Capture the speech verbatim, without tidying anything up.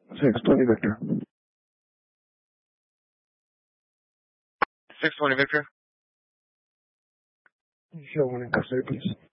six twenty Victor. six twenty Victor. Show one in custody, please.